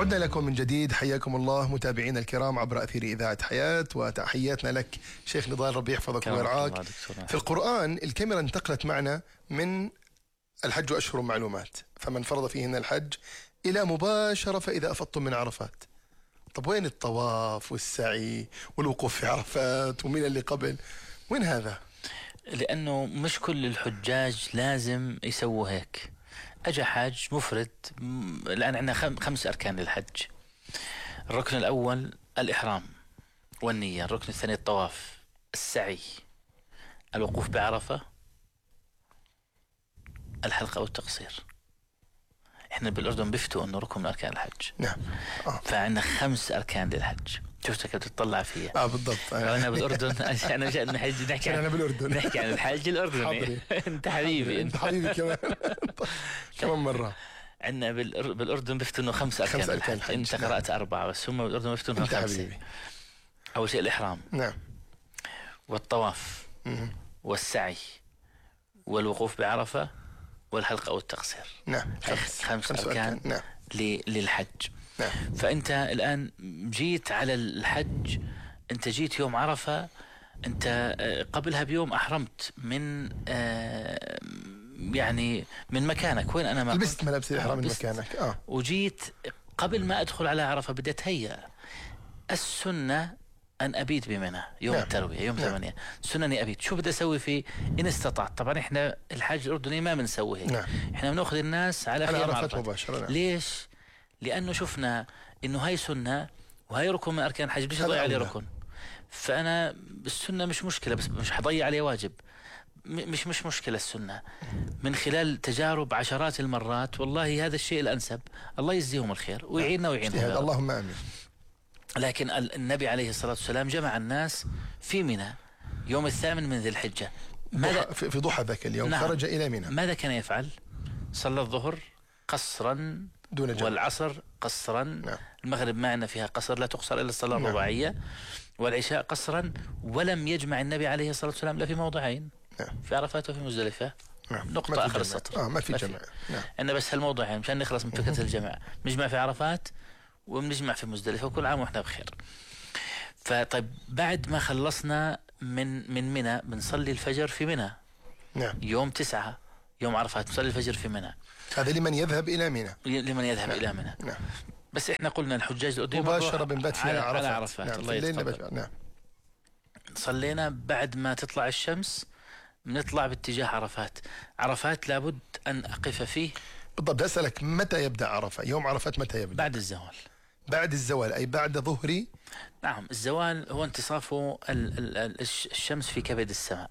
عدنا لكم من جديد، حياكم الله متابعينا الكرام عبر أثير إذاعة حياة، وتحياتنا لك شيخ نضال، ربي يحفظك ويرعاك. في القرآن الكاميرا انتقلت معنا من الحج أشهر معلومات، فمن فرض فيهن الحج إلى مباشرة فإذا أفضتم من عرفات. طب وين الطواف والسعي والوقوف في عرفات ومن اللي قبل؟ وين هذا؟ لأنه مش كل الحجاج لازم يسووا هيك. أجا حاج مفرد، الآن عندنا 5 أركان للحج. الركن الأول الإحرام والنية، الركن الثاني الطواف، السعي، الوقوف بعرفة، الحلقة أو التقصير. إحنا بالأردن بفتوا أنه ركن من أركان الحج. نعم. فعندنا 5 أركان للحج. شفتك كيف تطلع فيها؟ بالضبط. أنا بالأردن، أنا جاء نحكي أنا بالأردن نحكي عن الحج الأردني. أنت حبيبي، أنت حبيبي كمان كمان مرة. عندنا بالأردن بفتوا إنه 5 أركان الحج. أنت قرأت 4 بس هم بالأردن بفتوا إنه 5. أول شيء الإحرام، نعم، والطواف والسعي والوقوف بعرفة والحلقة أو التقصير. نعم، 5 أركان. نعم. للحج. نعم. فأنت الآن جيت على الحج، أنت جيت يوم عرفة، أنت قبلها بيوم أحرمت من يعني من مكانك وين أنا ما لبست ملابس الإحرام من مكانك. وجيت قبل ما أدخل على عرفة بدي أتهيأ. السنة أن أبيت بمنى يوم التروية، يوم 8. سنني أبيت. شو بدي أسوي فيه إن استطعت؟ طبعا إحنا الحاج الأردني ما بنسوي هيك. إحنا بنأخذ الناس على خيام عرفة مباشرة. ليش؟ لأنه شفنا إنه هاي سنة وهاي ركن من أركان الحج، بديش أضيع عليه ركن. فأنا السنة مش مشكلة، بس مش حضيع عليه واجب. مش مشكلة السنة. من خلال تجارب عشرات المرات، والله هذا الشيء الأنسب. الله يجزيهم الخير ويعيننا ويعينهم، اللهم آمين. لكن النبي عليه الصلاة والسلام جمع الناس في منى يوم 8 من ذي الحجة. في ضحى ذاك اليوم. نعم. خرج إلى منى. ماذا كان يفعل؟ صلى الظهر قصرا دون جمع، والعصر قصرا. نعم. المغرب ما عندنا فيها قصر، لا تقصر إلا الصلاة الرباعية. والعشاء قصرا. ولم يجمع النبي عليه الصلاة والسلام لا في موضعين. نعم. في عرفات وفي مزدلفة. نعم. نقطة آخر السطر. ما في جمع. نعم. عندنا بس هالموضعين مشان نخلص من فكرة الجمع. نجمع في عرفات وبنجمع في مزدلفة، وكل عام وإحنا بخير. فطيب بعد ما خلصنا من منى بنصلي الفجر في منى. نعم. يوم 9 يوم عرفات نصلي الفجر في منى. هذا لمن يذهب إلى منى. لمن يذهب إلى منى. نعم. بس إحنا قلنا الحجاج الأردني مباشرة بنبات في عرفات. نعم. الله يتقبل. نعم. صلينا بعد ما تطلع الشمس بنطلع باتجاه عرفات. عرفات لابد أن أقف فيه. بالضبط. أسألك متى يبدأ عرفة؟ يوم عرفات متى يبدأ؟ بعد الزوال. بعد الزوال أي بعد ظهري؟ نعم. الزوال هو انتصاف الشمس في كبد السماء.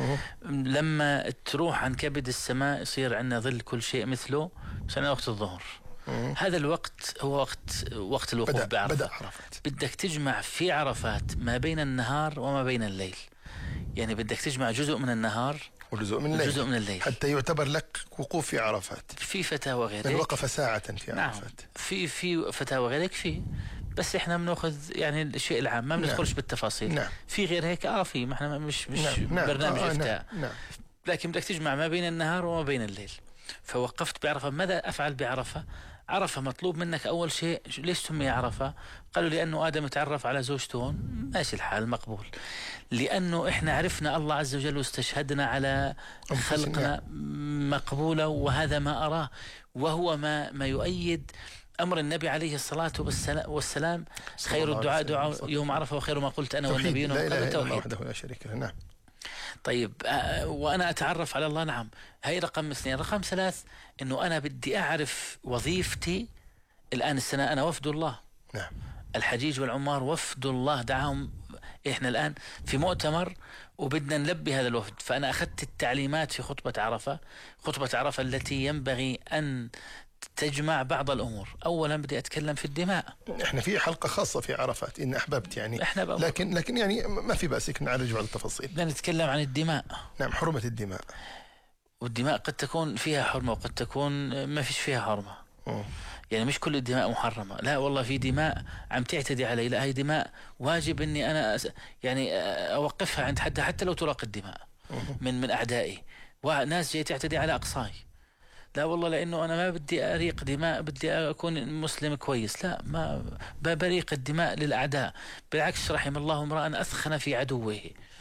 لما تروح عن كبد السماء يصير عندنا ظل كل شيء مثله، سنة وقت الظهر. هذا الوقت هو وقت الوقوف بعرفة. بدأ عرفات. بدك تجمع في عرفات ما بين النهار وما بين الليل. يعني بدك تجمع جزء من النهار وجزء من الليل حتى يعتبر لك وقوف في عرفات. في فتاوى غيرك من وقف ساعة في عرفات. نعم. في فتاوى غيرك فيه، بس احنا بناخذ يعني الشيء العام، ما بندخلش نعم. بالتفاصيل. نعم. في غير هيك في ما احنا مش نعم. برنامج افتاء. نعم. لكن بدك تجمع ما بين النهار وما بين الليل. فوقفت بعرفة. ماذا أفعل بعرفة؟ عرفة مطلوب منك أول شيء. ليش سمي عرفة؟ قالوا لأنه آدم تعرف على زوجته. ماشي الحال، مقبول. لأنه إحنا عرفنا الله عز وجل واستشهدنا على خلقنا، مقبولة. وهذا ما أراه، وهو ما يؤيد أمر النبي عليه الصلاة والسلام. خير الدعاء دعاء يوم عرفة، وخير ما قلت أنا والنبيون لا إله إلا الله وحده لا شريك له. نعم. طيب وأنا أتعرف على الله. نعم. هاي رقم 2. رقم 3 إنه أنا بدي أعرف وظيفتي. الآن السنة أنا وفد الله. نعم. الحجيج والعمار وفد الله دعاهم. إحنا الآن في مؤتمر وبدنا نلبي هذا الوفد. فأنا أخذت التعليمات في خطبة عرفة التي ينبغي أن تجمع بعض الأمور. أولا بدي أتكلم في الدماء. إحنا في حلقة خاصة في عرفات إن أحببت يعني. لكن يعني ما في بأس نعالج بعض التفاصيل. بدنا نتكلم عن الدماء. نعم. حرمة الدماء. والدماء قد تكون فيها حرمة وقد تكون ما فيش فيها حرمة. يعني مش كل الدماء محرمة. لا والله في دماء عم تعتدي علي. لا، هي دماء واجب إني أنا يعني أوقفها عند حتى لو تراق الدماء من أعدائي. وناس جاي تعتدي على أقصاي. لا والله لأنه أنا ما بدي أريق دماء، بدي أكون مسلم كويس. لا، ما بريق الدماء للأعداء، بالعكس رحم الله امرأ أثخن في عدوه.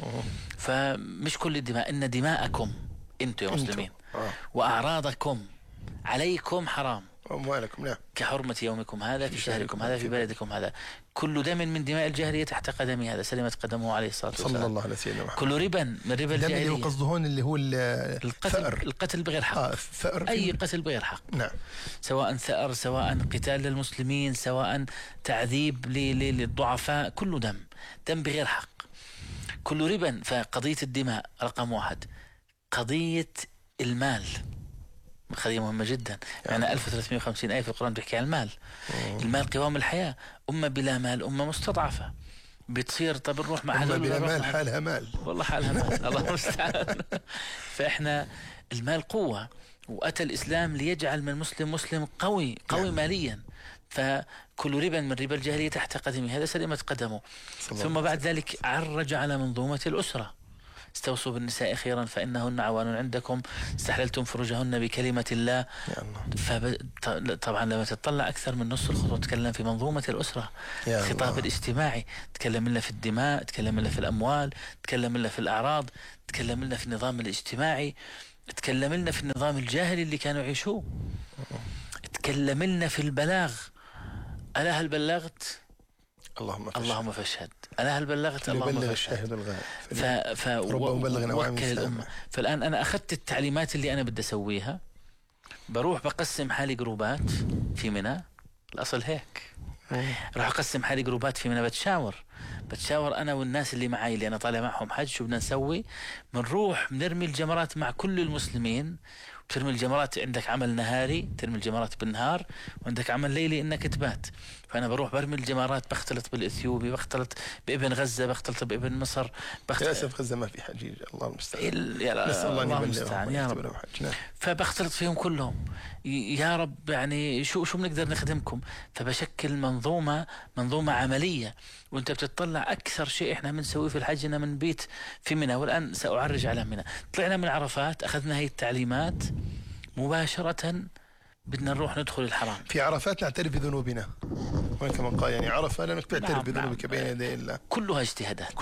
فمش كل الدماء، إن دماءكم أنتم يا مسلمين وأعراضكم عليكم حرام، أموالكم لا كحرمة يومكم هذا في شهركم هذا في بلدكم هذا. كل دم من دماء الجاهلية تحت قدمي هذا سلمت قدمه عليه الصلاة والسلام صلى الله عليه وسلم. كل ربا من ربا الجاهلية. اللي هو قصده هون اللي هو الثأر، القتل بغير حق. أي قتل بغير حق. نعم. سواء ثأر، سواء قتال للمسلمين، سواء تعذيب للضعفاء، كله دم بغير حق، كل ربا. فقضية الدماء رقم 1. قضية المال قضية مهمة جدا. يعني 1350 آية في القرآن بيحكي عن المال. المال قوام الحياة. أمة بلا مال أمة مستضعفة. بتصير طب نروح مع أمة بلا مال حالها مال، والله حالها مال. الله المستعان. فإحنا المال قوة، وأتى الإسلام ليجعل من المسلم مسلم قوي ماليا. فكل ربا من ربا الجاهلية تحت قدمه هذا سلمت قدمه. ثم بعد ذلك عرج على منظومة الأسرة. استوصوا بالنساء خيرا فإنهن عوان عندكم استحللتم فروجهن بكلمة الله. طبعا لما تطلع أكثر من نص الخطوة تتكلم في منظومة الأسرة، الخطاب الاجتماعي، تكلم لنا في الدماء، تكلم لنا في الأموال، تكلم لنا في الأعراض، تكلم لنا في النظام الاجتماعي، تكلم لنا في النظام الجاهلي اللي كانوا يعيشوه، تكلم لنا في البلاغ. ألا هل بلغت؟ اللهم فاشهد. أنا هل بلغت؟ اللهم الشاهد الغائب. وكل الأمة. فالآن أنا أخذت التعليمات اللي أنا بدي أسويها، بروح بقسم حالي جروبات في منى. الأصل هيك. راح أقسم حالي جروبات في منى، بتشاور أنا والناس اللي معي اللي أنا طالع معهم حج. شو بدنا نسوي؟ بنروح بنرمي الجمرات مع كل المسلمين. ترمي الجمرات، عندك عمل نهاري ترمي الجمرات بالنهار، وعندك عمل ليلي انك تبات. فانا بروح برمي الجمرات، بختلط بالاثيوبي، بختلط بابن غزه، بختلط بابن مصر. للاسف غزه ما في حجيج، الله المستعان. الله المستعان يا رب. فبختلط فيهم كلهم يا رب. يعني شو بنقدر نخدمكم؟ فبشكل منظومه عمليه. وانت بتطلع اكثر شيء احنا بنسويه في الحج اننا بنبيت في منى. والان ساعرج على منى. طلعنا من عرفات، اخذنا هي التعليمات، مباشره بدنا نروح ندخل الحرام. في عرفات نعترف بذنوبنا، وين كمان قال يعني عرفة لأنك تعترف بذنوبك بين يدي الله. كلها اجتهادات.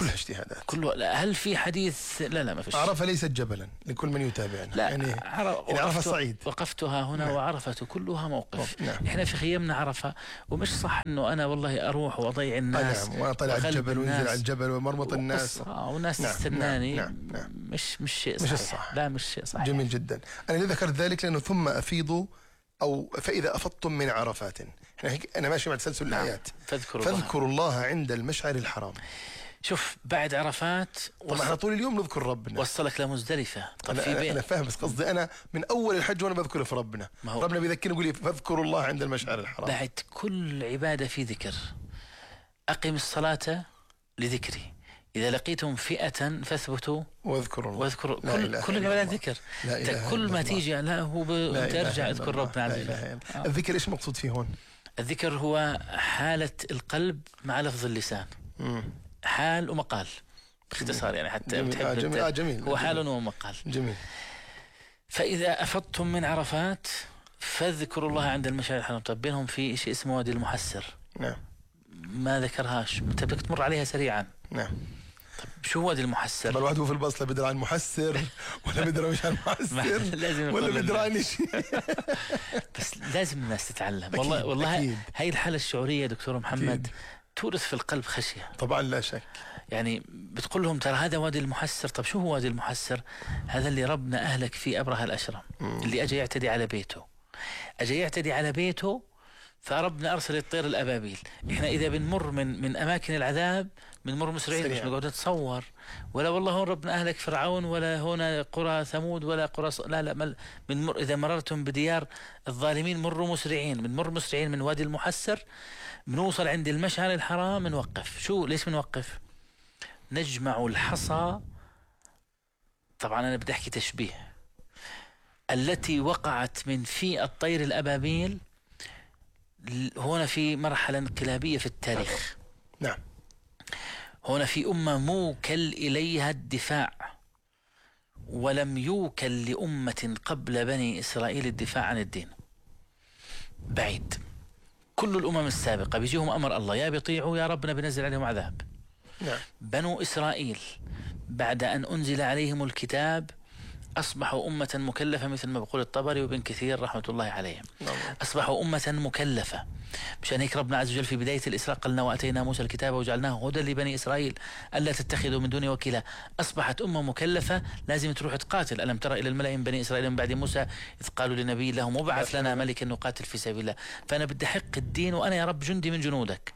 هل في حديث؟ لا ما فيش. عرفة ليست جبلا لكل من يتابعنا. لا يعني عرفة صعيد. وقفتها هنا وعرفة كلها موقف. احنا في خيمنا عرفة، ومش صح انه انا والله اروح واضيع الناس. وانا طالع الجبل وانزل على الجبل ومرمط الناس وناس تستناني. مش شيء صحيح. مش الصح. لا مش شيء صحيح. جميل جدا. انا ذكرت ذلك لانه ثم افيضوا أو فإذا أفضتم من عرفات. أنا ماشي مع تسلسل الآيات. فاذكروا الله عند المشعر الحرام. شوف بعد عرفات طبعا احنا طول اليوم نذكر ربنا. وصلك لمزدلفة. أنا فاهم، بس قصدي أنا من أول الحج وأنا بذكر في ربنا. ربنا بيذكرني يقول لي فاذكروا الله عند المشعر الحرام. بعد كل عبادة في ذكر. أقم الصلاة لذكري، إذا لقيتم فئة فاثبتوا واذكروا الله. كل العبادات ذكر. كل ما تيجي لا هو ترجع اذكر ربنا عز وجل. الذكر ايش مقصود فيه هون؟ الذكر هو حالة القلب مع لفظ اللسان. حال ومقال باختصار، يعني حتى جميل. جميل. هو حال ومقال. جميل. فإذا أفضتم من عرفات فاذكروا الله عند المشاعر الحرام. طب بينهم في شيء اسمه وادي المحسر. نعم. ما ذكرهاش، انت بدك تمر عليها سريعا. نعم. طب شو هو المحسر؟ طب الواحد هو في الباص لا بدري عن المحسر ولا بدري مش عن المحسر ولا بدري عن شيء. بس لازم الناس تتعلم. والله هاي الحالة الشعورية دكتور محمد تورث في القلب خشية. طبعا لا شك. يعني بتقول لهم ترى هذا وادي المحسر. طب شو هو وادي المحسر؟ هذا اللي ربنا أهلك فيه أبرهة الأشرم، اللي أجى يعتدي على بيته، فربنا أرسل الطير الأبابيل. إحنا إذا بنمر من أماكن العذاب بنمر مسرعين، مش نقعد نتصور ولا والله هون ربنا أهلك فرعون ولا هنا قرى ثمود ولا قرى لا بنمر. إذا مررتم بديار الظالمين مروا مسرعين. بنمر مسرعين من وادي المحسر، بنوصل عند المشعر الحرام بنوقف. ليش بنوقف؟ نجمع الحصى. طبعا أنا بدي أحكي تشبيه. التي وقعت من في الطير الأبابيل هنا في مرحلة انقلابية في التاريخ. نعم. هنا في أمة موكل إليها الدفاع ولم يوكل لأمة قبل بني إسرائيل الدفاع عن الدين. بعيد. كل الأمم السابقة بيجيهم أمر الله، يا بيطيعوا يا ربنا بنزل عليهم عذاب. نعم. بنو إسرائيل بعد أن أنزل عليهم الكتاب أصبحوا أمة مكلفة، مثل ما بقول الطبري وابن كثير رحمة الله عليهم. أصبحوا أمة مكلفة. مشان هيك ربنا عز وجل في بداية الإسراء قالنا وأتينا موسى الكتاب وجعلناه هدى لبني إسرائيل ألا تتخذوا من دوني وكيلا. أصبحت أمة مكلفة لازم تروح تقاتل. ألم ترى إلى الملأ من بني إسرائيل من بعد موسى إذ قالوا لنبي لهم مبعث لنا ملكا نقاتل في سبيل الله. فأنا بدي أحق الدين وأنا يا رب جندي من جنودك.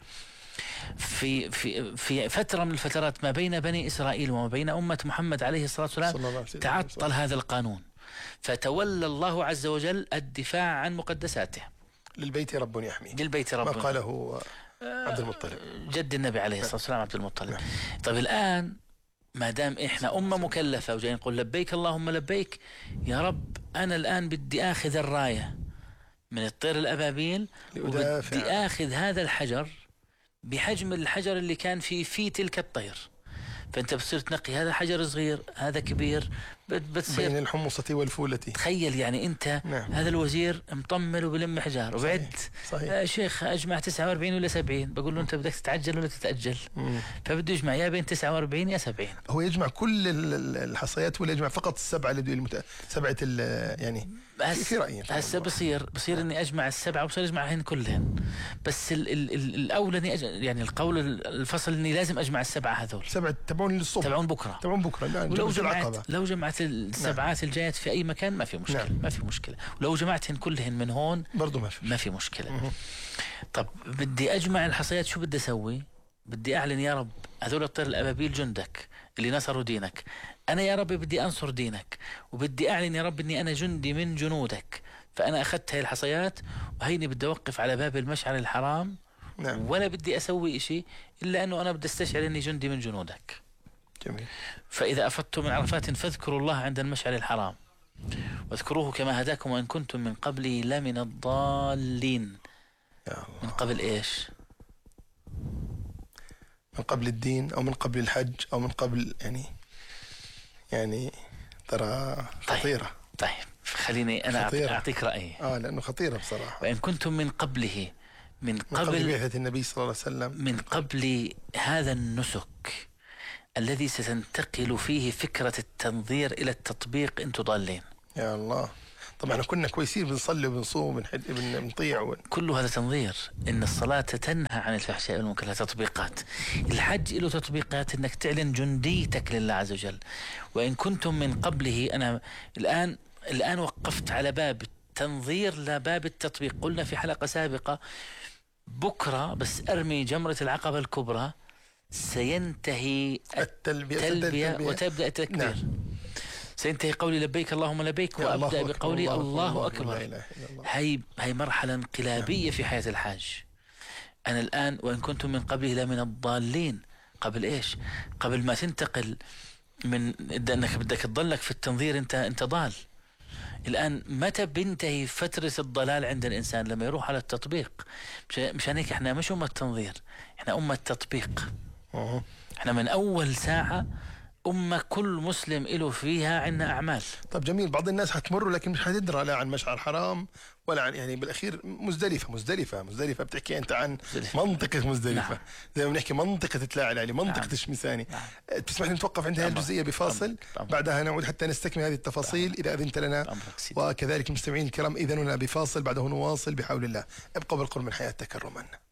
في فترة من الفترات ما بين بني إسرائيل وما بين أمة محمد عليه الصلاة والسلام تعطل هذا القانون، فتولى الله عز وجل الدفاع عن مقدساته. للبيت رب يحميه، للبيت رب، ما قاله عبد المطلب جد النبي عليه الصلاة والسلام عبد المطلب. طيب الآن ما دام إحنا أمة مكلفة وجايين نقول لبيك اللهم لبيك، يا رب أنا الآن بدي آخذ الراية من الطير الأبابيل وبدي آخذ هذا الحجر بحجم الحجر اللي كان في تلك الطير. فأنت بتصير تنقي هذا حجر صغير هذا كبير، بتصير بين الحمصة والفولة. تخيل يعني أنت نعم. هذا الوزير مطمل وبلم حجار وبعد شيخ أجمع 49 ولا 70، بقول له أنت بدك تتعجل ولا تتأجل؟ فبده يجمع يا بين 49 يا 70. هو يجمع كل الحصيات ولا يجمع فقط السبعة اللي سبعة يعني في رأيي هسه بصير اني اجمع السبعه وبصير اجمعهن كلهن، بس الاولى اني يعني القول الفصل اني لازم اجمع السبعه هذول. سبعه تبعون للصبح، تبعون بكره. لو جمعت السبعات الجايات في اي مكان ما في مشكله. ما في مشكله. ولو جمعتهن كلهن من هون برضه ما في مشكله. طب بدي اجمع الحصيات، شو بدي اسوي؟ بدي اعلن يا رب هذول الطير الابابيل جندك اللي نصروا دينك، أنا يا رب بدي أنصر دينك وبدي أعلن يا رب أني أنا جندي من جنودك. فأنا أخذت هاي الحصيات وهيني بدي أوقف على باب المشعر الحرام. نعم. ولا بدي أسوي إشي إلا أنه أنا بدي أستشعر أني جندي من جنودك. جميل. فإذا أفضتم من عرفات فاذكروا الله عند المشعر الحرام واذكروه كما هداكم وإن كنتم من قبله لمن الضالين. من قبل إيش؟ من قبل الدين أو من قبل الحج أو من قبل يعني ترى خطيرة. طيب خليني أنا أعطيك رأيي. لأنه خطيرة بصراحة. وإن كنتم من قبله من قبل بعثة النبي صلى الله عليه وسلم، من قبل هذا النسك الذي ستنتقل فيه فكرة التنظير إلى التطبيق، أنتم ضالين. يا الله. طبعا كنا كويسين بنصلي وبنصوم وبنطيع كل هذا تنظير. إن الصلاة تنهى عن الفحشاء والمنكر، لها تطبيقات. الحج له تطبيقات، إنك تعلن جنديتك لله عز وجل. وإن كنتم من قبله، أنا الآن وقفت على باب التنظير لا باب التطبيق. قلنا في حلقة سابقة بكرة بس أرمي جمرة العقبة الكبرى سينتهي التلبية وتبدأ التكبير. نعم. سينتهي قولي لبيك اللهم لبيك وأبدأ بقولي الله أكبر. هاي مرحلة انقلابية في حياة الحاج. أنا الآن وإن كنتم من قبله لمن الضالين. قبل إيش؟ قبل ما تنتقل من أنك بدك تضلك في التنظير أنت ضال. الآن متى بنتهي فترة الضلال عند الإنسان؟ لما يروح على التطبيق. مشان هيك إحنا مش أمة تنظير، إحنا أمة تطبيق. إحنا من أول ساعة أمة كل مسلم له فيها عنا أعمال. طب جميل. بعض الناس حتمر لكن مش حتدرى لا عن مشعر حرام ولا عن يعني بالأخير مزدلفة بتحكي أنت عن منطقة مزدلفة. نعم. زي ما بنحكي منطقة تلاعب علي، منطقة نعم. الشمساني. نعم. تسمح لي نتوقف عند هذه الجزئية بفاصل، بعدها نعود حتى نستكمل هذه التفاصيل إذا أذنت لنا، وكذلك المستمعين الكرام إذننا بفاصل، بعده نواصل بحول الله. ابقوا بالقرب من حياة تكرما.